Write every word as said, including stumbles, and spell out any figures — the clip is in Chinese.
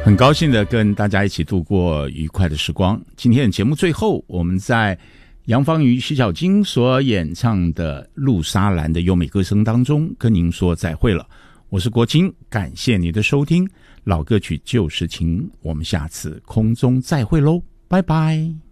很高兴的跟大家一起度过愉快的时光。今天的节目最后，我们在杨芳瑜、徐小菁所演唱的《陆沙蓝》的优美歌声当中跟您说再会了。我是国清，感谢你的收听。老歌曲旧时情，我们下次空中再会喽，拜拜。